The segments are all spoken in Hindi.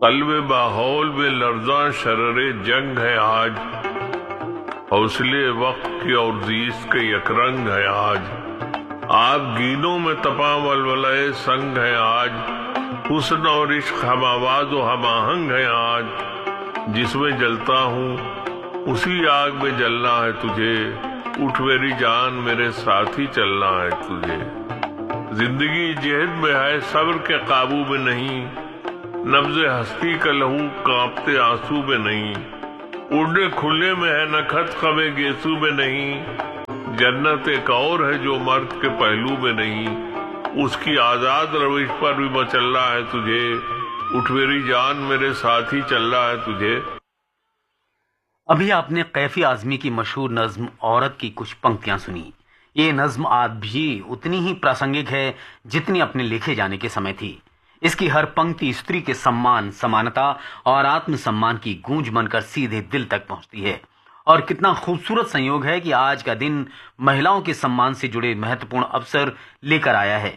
कल्बे बाहौल में लर्जा शररे जंग है आज, हौसले वक्त की और जीस के यकरंग है आज। आप गीनों में तपा वलवले संग है आज, हुस्न और इश्क हम आवाज व हम आहंग है आज। जिसमें जलता हूँ उसी आग में जलना है तुझे, उठ मेरी जान मेरे साथ ही चलना है तुझे। जिंदगी जेहद में है सब्र के काबू में नहीं, नब्ज़े हस्ती का लहू कांपते आंसू में नहीं। उड़ने खुले में है नखत कमे गेसू में नहीं, जन्नत एक और है जो मर्द के पहलू में नहीं। उसकी आजाद रविश पर भी मचलना है तुझे, उठ मेरी जान मेरे साथ ही चलना है तुझे। अभी आपने कैफी आजमी की मशहूर नज्म औरत की कुछ पंक्तियां सुनी। ये नज्म आज भी उतनी ही प्रासंगिक है जितनी अपने लिखे जाने के समय थी। इसकी हर पंक्ति स्त्री के सम्मान, समानता और आत्मसम्मान की गूंज बनकर सीधे दिल तक पहुंचती है। और कितना खूबसूरत संयोग है कि आज का दिन महिलाओं के सम्मान से जुड़े महत्वपूर्ण अवसर लेकर आया है।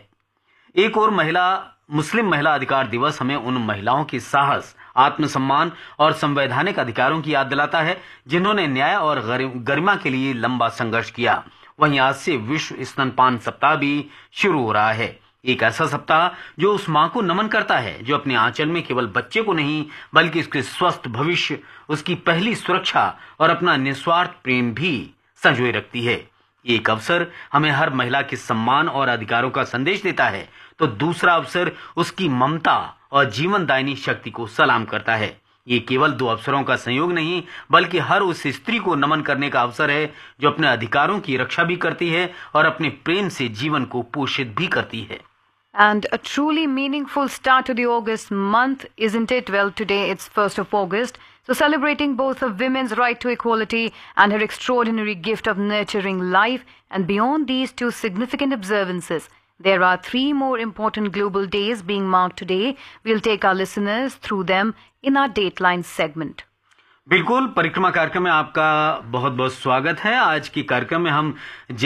एक और मुस्लिम महिला अधिकार दिवस हमें उन महिलाओं के साहस, आत्मसम्मान और संवैधानिक अधिकारों की याद दिलाता है जिन्होंने न्याय और गरिमा के लिए लंबा संघर्ष किया। वहीं आज से विश्व स्तनपान सप्ताह भी शुरू हो रहा है। एक ऐसा सप्ताह जो उस मां को नमन करता है जो अपने आंचल में केवल बच्चे को नहीं बल्कि उसके स्वस्थ भविष्य, उसकी पहली सुरक्षा और अपना निस्वार्थ प्रेम भी संजोए रखती है। एक अवसर हमें हर महिला के सम्मान और अधिकारों का संदेश देता है तो दूसरा अवसर उसकी ममता और जीवनदायिनी शक्ति को सलाम करता है। ये केवल दो अवसरों का संयोग नहीं बल्कि हर उस स्त्री को नमन करने का अवसर है जो अपने अधिकारों की रक्षा भी करती है और अपने प्रेम से जीवन को पोषित भी करती है। And a truly meaningful start to the August month, isn't it? Well, today it's 1st of August. So celebrating both of women's right to equality and her extraordinary gift of nurturing life. And beyond these two significant observances, there are three more important global days being marked today. We'll take our listeners through them in our Dateline segment. बिल्कुल, परिक्रमा कार्यक्रम में आपका बहुत बहुत स्वागत है। आज की कार्यक्रम में हम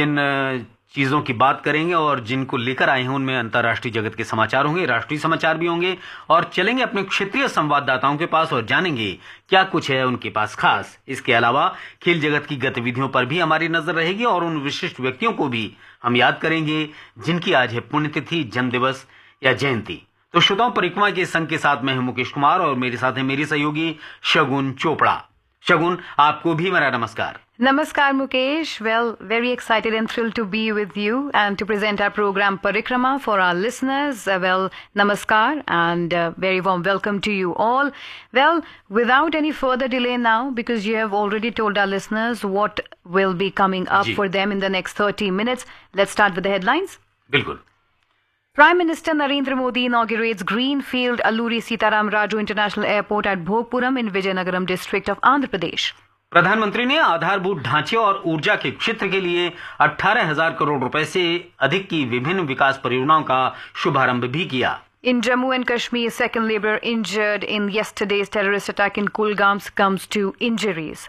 जिन चीजों की बात करेंगे और जिनको लेकर आए हैं उनमें अंतर्राष्ट्रीय जगत के समाचार होंगे, राष्ट्रीय समाचार भी होंगे और चलेंगे अपने क्षेत्रीय संवाददाताओं के पास और जानेंगे क्या कुछ है उनके पास खास। इसके अलावा खेल जगत की गतिविधियों पर भी हमारी नजर रहेगी और उन विशिष्ट व्यक्तियों को भी हम याद करेंगे जिनकी आज है पुण्यतिथि, जन्मदिवस या जयंती। तो श्रोताओं, परिक्रमा के संग के साथ मैं हूं मुकेश कुमार और मेरे साथ है मेरी सहयोगी शगुन चोपड़ा। शगुन, आपको भी मेरा नमस्कार। Namaskar Mukesh. Well, very excited and thrilled to be with you and to present our program Parikrama for our listeners. Well, Namaskar and very warm welcome to you all. Well, without any further delay now, because you have already told our listeners what will be coming up for them in the next 30 minutes, let's start with the headlines. बिल्कुल। Prime Minister Narendra Modi inaugurates Greenfield Alluri Sitaram Raju International Airport at Bhogpuram in Vijayanagaram district of Andhra Pradesh. प्रधानमंत्री ने आधारभूत ढांचे और ऊर्जा के क्षेत्र के लिए 18,000 करोड़ रुपए से अधिक की विभिन्न विकास परियोजनाओं का शुभारंभ भी किया। In Jammu and Kashmir, second laborer injured in yesterday's terrorist attack in Kulgam succumbs to injuries.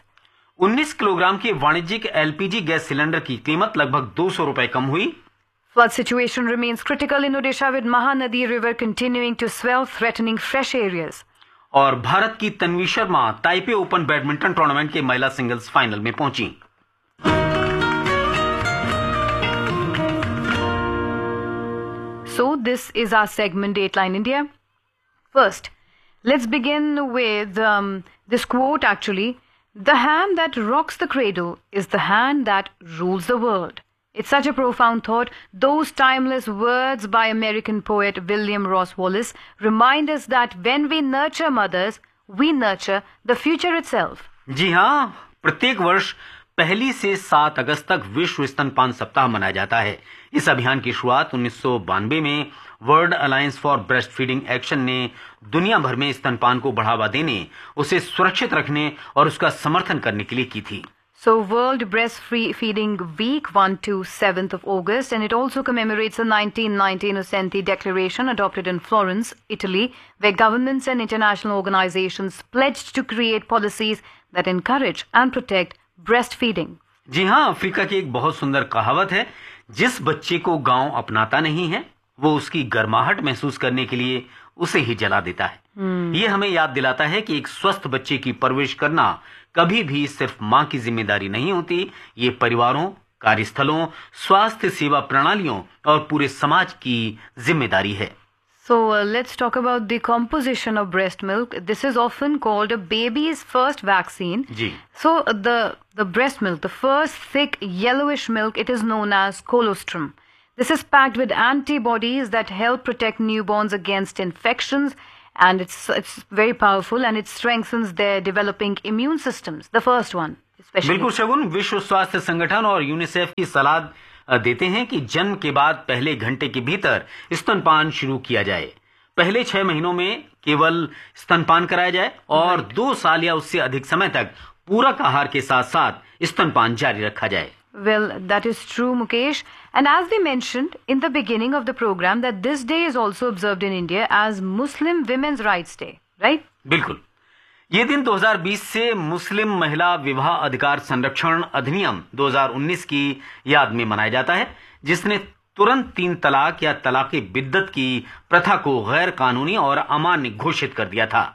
19 kilogram के वाणिज्यिक एलपीजी गैस सिलेंडर की कीमत लगभग 200 रुपए कम हुई। Flood situation remains critical in Odisha with Mahanadi river continuing to swell, threatening fresh areas. और भारत की Tanvi Sharma Taipei open badminton tournament के महिला सिंगल्स फाइनल में पहुंची। So this is our segment Dateline India. First, let's begin with this quote actually. The hand that rocks the cradle is the hand that rules the world. It's such a profound thought. Those timeless words by American poet William Ross Wallace remind us that when we nurture mothers, we nurture the future itself. जी हाँ, प्रत्येक वर्ष 1 से 7 अगस्त तक विश्व स्तनपान सप्ताह मनाया जाता है। इस अभियान की शुरुआत 1992 में world alliance for breast feeding action ने दुनिया भर में स्तनपान को बढ़ावा देने, उसे सुरक्षित रखने और उसका समर्थन करने के लिए की थी। So World Breastfeeding Week 1 to 7th of August, and it also commemorates the 1990 Innocenti Declaration adopted in Florence, Italy, where governments and international organizations pledged to create policies that encourage and protect breastfeeding. जी हाँ, अफ्रीका की एक बहुत सुंदर कहावत है, जिस बच्चे को गांव अपनाता नहीं है वो उसकी गर्माहट महसूस करने के लिए उसे ही जला देता है। ये हमें याद दिलाता है कि एक स्वस्थ बच्चे की परवरिश करना कभी भी सिर्फ मां की जिम्मेदारी नहीं होती, ये परिवारों, कार्यस्थलों, स्वास्थ्य सेवा प्रणालियों और पूरे समाज की जिम्मेदारी है। So let's talk about the composition of breast milk. This is often called a baby's first vaccine. Ji. So the breast milk, the first thick yellowish milk, it is known as colostrum. This is packed with antibodies that help protect newborns against infections, and it's very powerful and it strengthens their developing immune systems. The first one, especially. बिल्कुल शगुन, विश्व स्वास्थ्य संगठन और यूनिसेफ की सलाह देते हैं कि जन्म के बाद पहले घंटे के भीतर स्तनपान शुरू किया जाए। पहले 6 महीनों में केवल स्तनपान कराया जाए और 2 साल या उससे अधिक समय तक पूरक आहार के साथ साथ स्तनपान जारी रखा जाए। Well, that is true, Mukesh. And as we mentioned in the beginning of the program, that this day is also observed in India as Muslim Women's Rights Day, right? बिल्कुल, ये दिन 2020 से मुस्लिम महिला विवाह अधिकार संरक्षण अधिनियम 2019 की याद में मनाया जाता है, जिसने तुरंत 3 तलाक या तलाक़े बिद्दत की प्रथा को गैर कानूनी और अमान्य घोषित कर दिया था।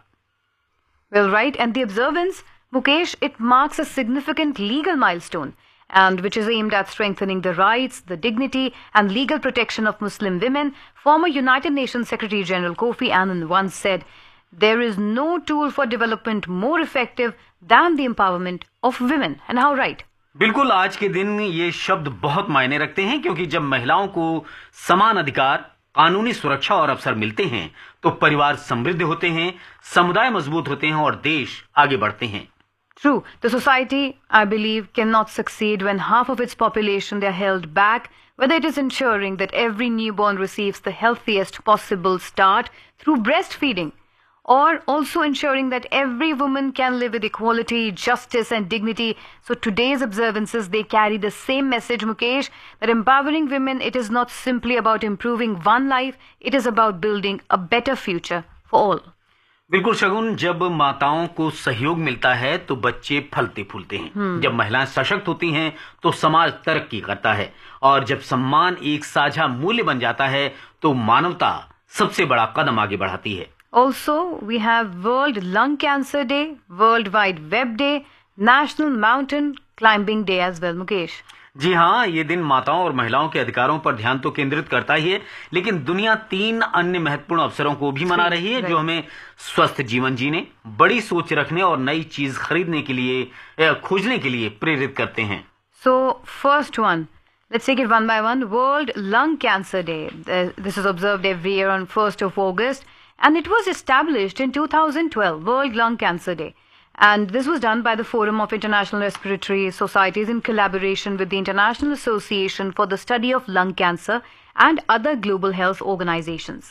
Well, right. And the observance, Mukesh, it marks a significant legal milestone, and which is aimed at strengthening the rights, the dignity, and legal protection of Muslim women. Former United Nations Secretary General Kofi Annan once said, "There is no tool for development more effective than the empowerment of women." And how right? बिल्कुल, आज के दिन ये शब्द बहुत मायने रखते हैं, क्योंकि जब महिलाओं को समान अधिकार, कानूनी सुरक्षा और अवसर मिलते हैं तो परिवार समृद्ध होते हैं, समुदाय मजबूत होते हैं और देश आगे बढ़ते हैं। True. The society, I believe, cannot succeed when half of its population they are held back, whether it is ensuring that every newborn receives the healthiest possible start through breastfeeding, or also ensuring that every woman can live with equality, justice and dignity. So today's observances, they carry the same message, Mukesh, that empowering women, it is not simply about improving one life, it is about building a better future for all. बिल्कुल शगुन, जब माताओं को सहयोग मिलता है तो बच्चे फलते फूलते हैं। जब महिलाएं सशक्त होती हैं तो समाज तरक्की करता है, और जब सम्मान एक साझा मूल्य बन जाता है तो मानवता सबसे बड़ा कदम आगे बढ़ाती है। Also, we have World Lung Cancer Day, World Wide Web Day, National Mountain Climbing Day as well, Mukesh. जी हाँ, ये दिन माताओं और महिलाओं के अधिकारों पर ध्यान तो केंद्रित करता ही है, लेकिन दुनिया 3 अन्य महत्वपूर्ण अवसरों को भी मना रही है, जो हमें स्वस्थ जीवन जीने, बड़ी सोच रखने और नई चीज खरीदने के लिए, खोजने के लिए प्रेरित करते हैं। So, first one, let's take it one by one. World Lung Cancer Day. This is observed every year on 1st of August. And it was established in 2012, World Lung Cancer Day. And this was done by the Forum of International Respiratory Societies in collaboration with the International Association for the Study of Lung Cancer and other global health organizations.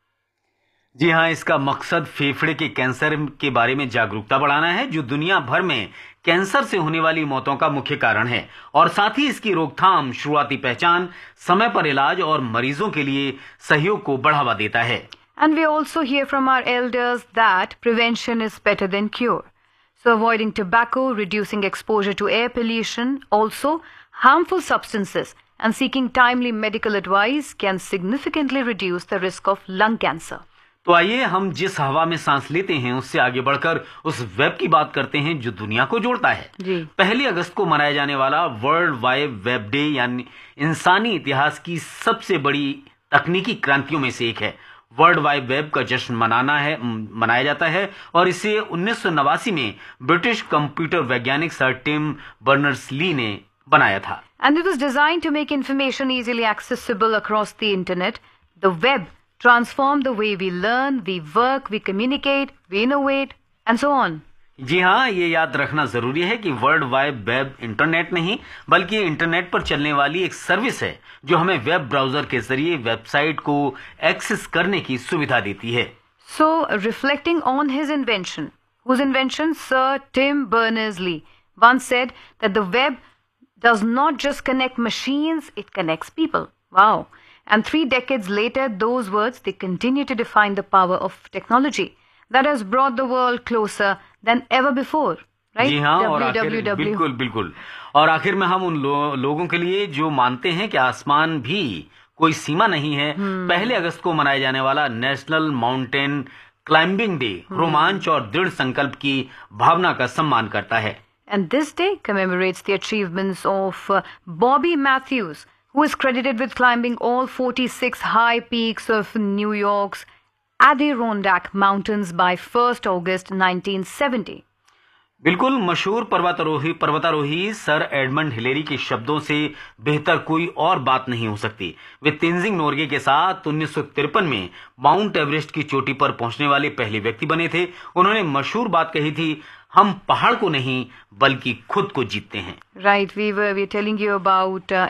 जी हाँ, इसका मकसद फेफड़े के कैंसर के बारे में जागरूकता बढ़ाना है, जो दुनिया भर में कैंसर से होने वाली मौतों का मुख्य कारण है, और साथ ही इसकी रोकथाम, शुरुआती पहचान, समय पर इलाज और मरीजों के लिए सहयोग को बढ़ावा देता है। And we also hear from our elders that prevention is better than cure. So avoiding tobacco, reducing exposure to air pollution, also harmful substances, and seeking timely medical advice can significantly reduce the risk of lung cancer. तो आइए हम जिस हवा में सांस लेते हैं उससे आगे बढ़कर उस वेब की बात करते हैं जो दुनिया को जोड़ता है। जी। 1 अगस्त को मनाया जाने वाला वर्ल्ड वाइड वेब डे, यानी इंसानी इतिहास की सबसे बड़ी तकनीकी क्रांतियों में से एक है। वर्ल्ड वाइड वेब का जश्न मनाया जाता है, और इसे 1989 में ब्रिटिश कंप्यूटर वैज्ञानिक सर टिम बर्नर्स-ली ने बनाया था। And it was designed to make information easily accessible across the internet. The web transformed the way we learn, we work, we communicate, we innovate, and so on. जी हाँ, ये याद रखना जरूरी है कि वर्ल्ड वाइड वेब इंटरनेट नहीं, बल्कि इंटरनेट पर चलने वाली एक सर्विस है जो हमें वेब ब्राउजर के जरिए वेबसाइट को एक्सेस करने की सुविधा देती है। So, reflecting on his invention, whose invention Sir Tim Berners-Lee once said that the web does not just connect machines, it connects people. Wow. And 3 decades later, those words, they continue to define the power of technology that has brought the world closer than ever before. Right? जी हाँ, और बिल्कुल बिल्कुल, और आखिर में हम उन लोगों के लिए जो मानते हैं कि आसमान भी कोई सीमा नहीं है। 1 अगस्त को मनाया जाने वाला नेशनल माउंटेन क्लाइंबिंग डे रोमांच और दृढ़ संकल्प की भावना का सम्मान करता है। And this day commemorates the achievements of Bobby Matthews, who is credited with climbing all 46 high peaks of New York's Adirondack Mountains by 1st August 1970. बिल्कुल मशहूर पर्वतारोही सर एडमंड हिलेरी के शब्दों से बेहतर कोई और बात नहीं हो सकती। वे तेंजिंग नोर्गे के साथ 1953 में माउंट एवरेस्ट की चोटी पर पहुंचने वाले पहले व्यक्ति बने थे। उन्होंने मशहूर बात कही थी, हम पहाड़ को नहीं बल्कि खुद को जीतते हैं। Right, we were telling you about